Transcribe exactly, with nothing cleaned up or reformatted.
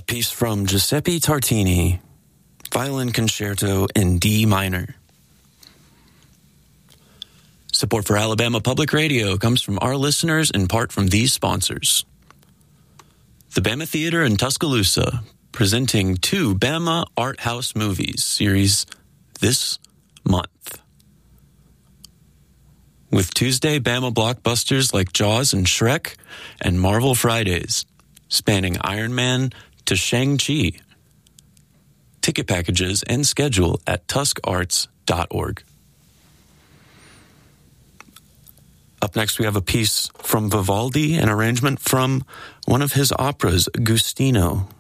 piece from Giuseppe Tartini, Violin Concerto in D minor. Support for Alabama Public Radio comes from our listeners, in part from these sponsors. The Bama Theater in Tuscaloosa, presenting two Bama Art House Movies series this month. With Tuesday Bama blockbusters like Jaws and Shrek, and Marvel Fridays, spanning Iron Man to Shang-Chi. Ticket packages and schedule at tusk arts dot org. Up next, we have a piece from Vivaldi, an arrangement from one of his operas, Gustino.